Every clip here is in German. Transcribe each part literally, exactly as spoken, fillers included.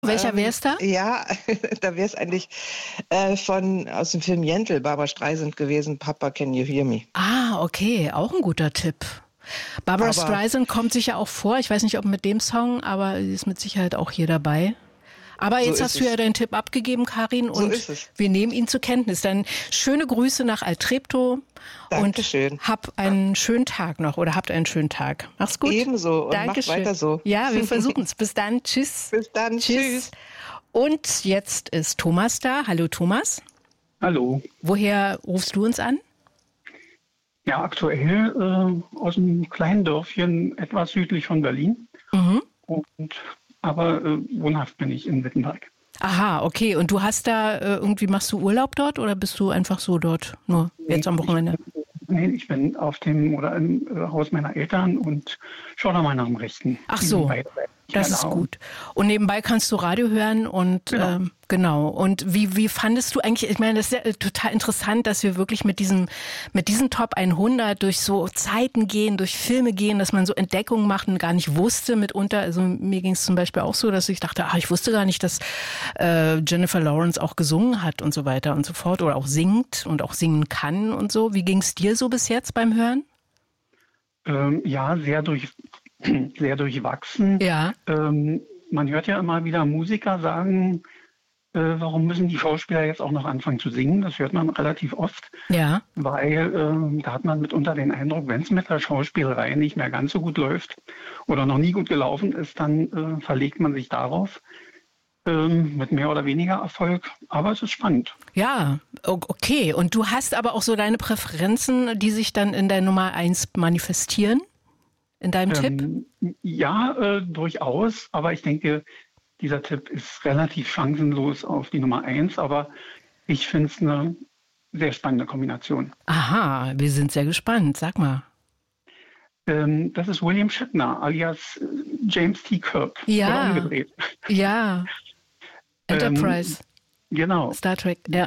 Welcher ähm, wäre es da? Ja, da wäre es eigentlich äh, von aus dem Film Yentl, Barbra Streisand gewesen, Papa, Can You Hear Me? Ah, okay, auch ein guter Tipp. Barbra Aber Streisand kommt sicher auch vor. Ich weiß nicht, ob mit dem Song, aber sie ist mit Sicherheit auch hier dabei. Aber so jetzt ist hast du ja es. deinen Tipp abgegeben, Karin, So und ist es. wir nehmen ihn zur Kenntnis. Dann schöne Grüße nach Altreptow und Dankeschön. hab einen schönen Tag noch oder habt einen schönen Tag. Mach's gut. Ebenso und macht Dankeschön. weiter so. Ja, wir versuchen es. Bis dann. Tschüss. Bis dann. Tschüss. Und jetzt ist Thomas da. Hallo Thomas. Hallo. Woher rufst du uns an? Ja, aktuell äh, aus einem kleinen Dörfchen etwas südlich von Berlin. Mhm. Und, aber äh, wohnhaft bin ich in Wittenberg. Aha, okay. Und du hast da äh, irgendwie, machst du Urlaub dort oder bist du einfach so dort nur jetzt am Wochenende? Nee, ich bin auf dem oder im äh, Haus meiner Eltern und schaue da mal nach dem Rechten. Ach so, das ist gut. Und nebenbei kannst du Radio hören und Genau. ähm, genau. Und wie, wie fandest du eigentlich, ich meine, das ist ja total interessant, dass wir wirklich mit diesem, mit diesem Top hundert durch so Zeiten gehen, durch Filme gehen, dass man so Entdeckungen macht und gar nicht wusste mitunter. Also mir ging es zum Beispiel auch so, dass ich dachte, ach, ich wusste gar nicht, dass äh, Jennifer Lawrence auch gesungen hat und so weiter und so fort oder auch singt und auch singen kann und so. Wie ging es dir so bis jetzt beim Hören? Ähm, ja, sehr durch sehr durchwachsen. Ja. Ähm, man hört ja immer wieder Musiker sagen, äh, warum müssen die Schauspieler jetzt auch noch anfangen zu singen? Das hört man relativ oft, Ja. weil ähm, da hat man mitunter den Eindruck, wenn es mit der Schauspielerei nicht mehr ganz so gut läuft oder noch nie gut gelaufen ist, dann äh, verlegt man sich darauf ähm, mit mehr oder weniger Erfolg. Aber es ist spannend. Ja, o- okay. Und du hast aber auch so deine Präferenzen, die sich dann in der Nummer eins manifestieren? In deinem Tipp? Ähm, ja, äh, durchaus. Aber ich denke, dieser Tipp ist relativ chancenlos auf die Nummer eins. Aber ich finde es eine sehr spannende Kombination. Aha, wir sind sehr gespannt. Sag mal. Ähm, das ist William Shatner, alias äh, James T. Kirk. Ja. Oder umgedreht. Ja. Enterprise, Ähm, genau. Star Trek, ja.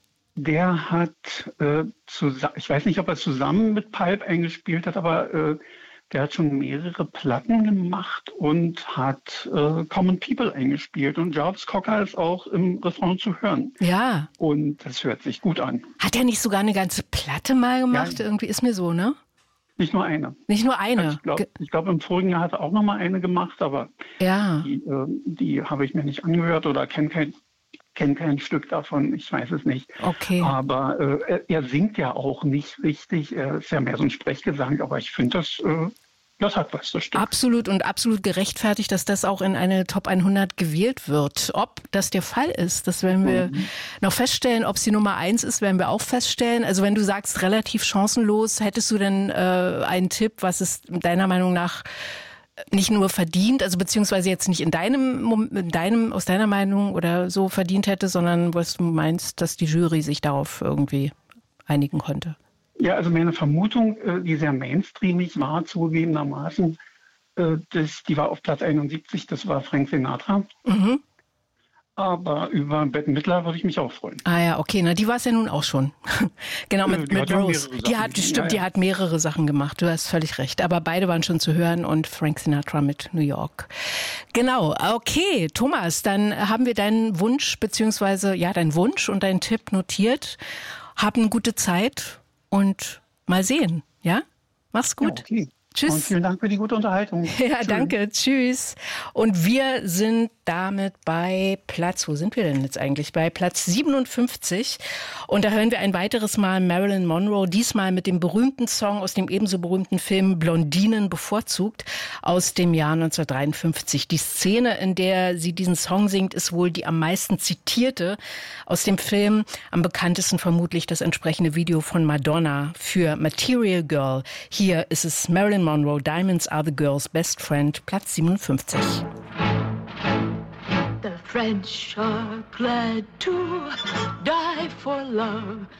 Der hat, äh, zusa- ich weiß nicht, ob er zusammen mit Pulp eingespielt hat, aber äh, der hat schon mehrere Platten gemacht und hat äh, Common People eingespielt. Und Jarvis Cocker ist auch im Refrain zu hören. Ja. Und das hört sich gut an. Hat er nicht sogar eine ganze Platte mal gemacht? Ja. Irgendwie ist mir so, ne? Nicht nur eine. Nicht nur eine. Ich glaube, Ge- ich glaub, im vorigen Jahr hat er auch noch mal eine gemacht, aber Ja. die, äh, die habe ich mir nicht angehört oder kenne kein, kenn kein Stück davon. Ich weiß es nicht. Okay. Aber äh, er, er singt ja auch nicht richtig. Er ist ja mehr so ein Sprechgesang. Aber ich finde, das, äh, das hat was, das Stück. Absolut und absolut gerechtfertigt, dass das auch in eine Top hundert gewählt wird. Ob das der Fall ist, das werden wir Mhm. noch feststellen. Ob es die Nummer eins ist, werden wir auch feststellen. Also wenn du sagst, relativ chancenlos, hättest du denn äh, einen Tipp, was es deiner Meinung nach nicht nur verdient, also beziehungsweise jetzt nicht in deinem, Mom- in deinem, aus deiner Meinung oder so verdient hätte, sondern was du meinst, dass die Jury sich darauf irgendwie einigen konnte? Ja, also meine Vermutung, äh, die sehr mainstreamig war, zugegebenermaßen, äh, das, die war auf Platz einundsiebzig, das war Frank Sinatra. Mhm. Aber über Bette Midler würde ich mich auch freuen. Ah ja, okay, na die war es ja nun auch schon. Genau, Äh, mit, die mit hat ja Rose. mehrere Die Sachen hat, gemacht, stimmt, ja, die ja. hat mehrere Sachen gemacht, du hast völlig recht. Aber beide waren schon zu hören und Frank Sinatra mit New York. Genau, okay, Thomas, dann haben wir deinen Wunsch, beziehungsweise ja, deinen Wunsch und deinen Tipp notiert. Hab eine gute Zeit und mal sehen, ja? Mach's gut. Ja, okay. Tschüss. Und vielen Dank für die gute Unterhaltung. Ja, Tschüss. danke. Tschüss. Und wir sind damit bei Platz, wo sind wir denn jetzt eigentlich? Bei Platz siebenundfünfzig. Und da hören wir ein weiteres Mal Marilyn Monroe, diesmal mit dem berühmten Song aus dem ebenso berühmten Film Blondinen bevorzugt aus dem Jahr neunzehnhundertdreiundfünfzig. Die Szene, in der sie diesen Song singt, ist wohl die am meisten zitierte aus dem Film. Am bekanntesten vermutlich das entsprechende Video von Madonna für Material Girl. Hier ist es Marilyn Monroe, Diamonds Are the Girl's Best Friend, Platz siebenundfünfzig. The French are glad to die for love.